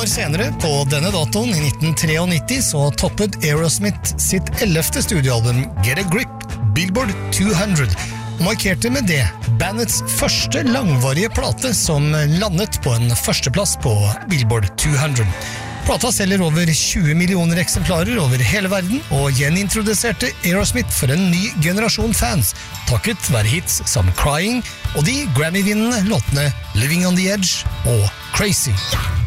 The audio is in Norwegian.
år senere, på denne datoen i 1993, så toppet Aerosmith sitt 11. studioalbum Get a Grip, Billboard 200, og markerte med det bandets første langvarige plate som landet på en førsteplass på Billboard 200. Plata selger over 20 millioner eksemplarer over hele verden, og gjenintroduserte Aerosmith for en ny generasjon fans, takket være hits som Crying og de Grammy-vinnende låtene Living on the Edge og Crazy.